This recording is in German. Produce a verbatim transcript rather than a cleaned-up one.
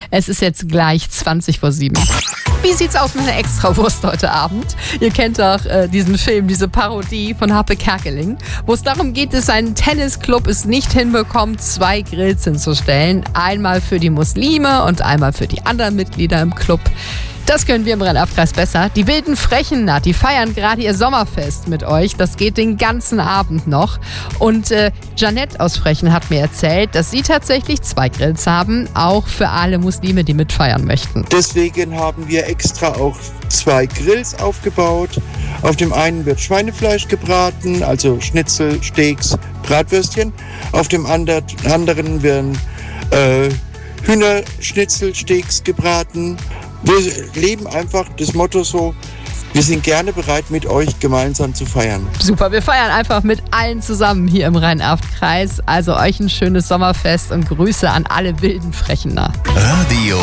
Es ist jetzt gleich zwanzig vor sieben. Wie sieht's aus mit einer Extrawurst heute Abend? Ihr kennt doch äh, diesen Film, diese Parodie von Happe Kerkeling, wo es darum geht, dass ein Tennisclub es nicht hinbekommt, zwei Grills hinzustellen. Einmal für die Muslime und einmal für die anderen Mitglieder im Club. Das können wir im Rhein-Erft-Kreis besser. Die wilden Frechen, die feiern gerade ihr Sommerfest mit euch. Das geht den ganzen Abend noch. Und äh, Janette aus Frechen hat mir erzählt, dass sie tatsächlich zwei Grills haben, auch für alle Muslime, die mitfeiern möchten. Deswegen haben wir extra auch zwei Grills aufgebaut. Auf dem einen wird Schweinefleisch gebraten, also Schnitzel, Steaks, Bratwürstchen. Auf dem andern, anderen werden äh, Hühnerschnitzelsteaks gebraten. Wir leben einfach das Motto so, wir sind gerne bereit, mit euch gemeinsam zu feiern. Super, wir feiern einfach mit allen zusammen hier im Rhein-Erft-Kreis. Also euch ein schönes Sommerfest und Grüße an alle wilden Frechener. Radio